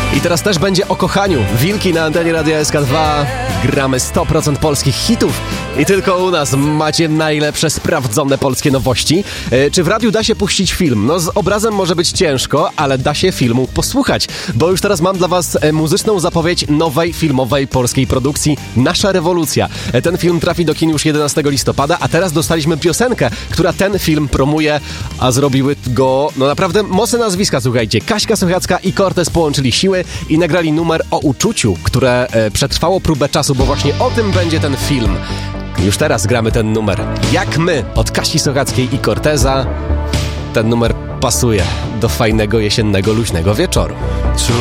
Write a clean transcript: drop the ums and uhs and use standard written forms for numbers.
I teraz też będzie o kochaniu. Wilki na antenie Radia SK2. Gramy 100% polskich hitów. I tylko u nas macie najlepsze, sprawdzone polskie nowości. Czy w radiu da się puścić film? No z obrazem może być ciężko, ale da się filmu posłuchać. Bo już teraz mam dla was muzyczną zapowiedź nowej filmowej polskiej produkcji Nasza rewolucja. Ten film trafi do kin już 11 listopada, a teraz dostaliśmy piosenkę, która ten film promuje, a zrobiły go, no naprawdę mocne nazwiska, słuchajcie. Kaśka Sochacka i Cortez połączyli siły i nagrali numer o uczuciu, które przetrwało próbę czasu, bo właśnie o tym będzie ten film. Już teraz gramy ten numer. Jak my od Kasi Sochackiej i Corteza. Ten numer pasuje do fajnego, jesiennego, luźnego wieczoru.